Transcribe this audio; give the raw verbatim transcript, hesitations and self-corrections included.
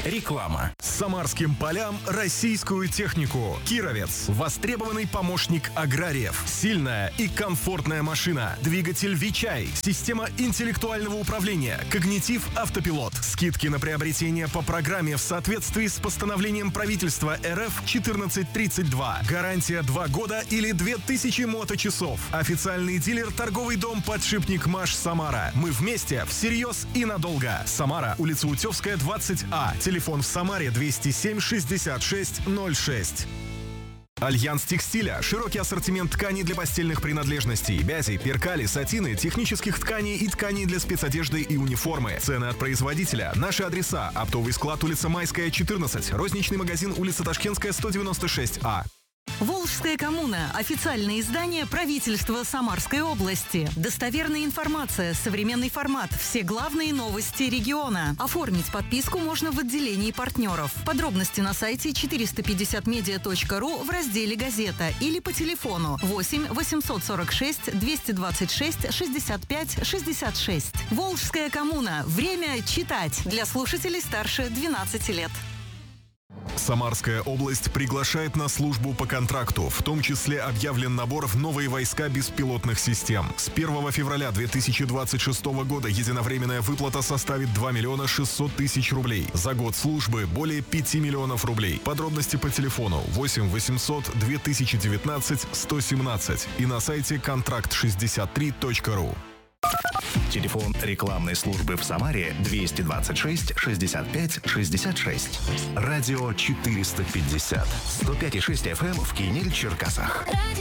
Реклама. Самарским полям российскую технику. Кировец. Востребованный помощник аграриев. Сильная и комфортная машина. Двигатель Вичай. Система интеллектуального управления. Когнитив автопилот. Скидки на приобретение по программе в соответствии с постановлением правительства РФ четырнадцать тридцать два. Гарантия два года или две тысячи моточасов. Официальный дилер торговый дом «Подшипник Маш» Самара. Мы вместе, всерьез и надолго. Самара, улица Утевская, двадцать А. Телефон в Самаре двести семь шестьдесят шесть ноль шесть. Альянс текстиля. Широкий ассортимент тканей для постельных принадлежностей. Бязи, перкали, сатины, технических тканей и тканей для спецодежды и униформы. Цены от производителя. Наши адреса. Оптовый склад, улица Майская, четырнадцать. Розничный магазин, улица Ташкентская, сто девяносто шесть А. Волжская коммуна. Официальное издание правительства Самарской области. Достоверная информация, современный формат, все главные новости региона. Оформить подписку можно в отделении партнеров. Подробности на сайте четыреста пятьдесят медиа точка ру в разделе «Газета» или по телефону восемь восемьсот сорок шесть двести двадцать шесть шестьдесят пять шестьдесят шесть. Волжская коммуна. Время читать для слушателей старше двенадцати лет. Самарская область приглашает на службу по контракту. В том числе объявлен набор в новые войска беспилотных систем. С первого февраля две тысячи двадцать шестого года единовременная выплата составит два миллиона шестьсот тысяч рублей. За год службы более пяти миллионов рублей. Подробности по телефону восемь восемьсот две тысячи девятнадцать сто семнадцать и на сайте контракт шестьдесят три точка ру. Телефон рекламной службы в Самаре двести двадцать шесть шестьдесят пять шестьдесят шесть. Радио четыреста пятьдесят. сто пять и шесть эф эм в Кинель, Черкасах.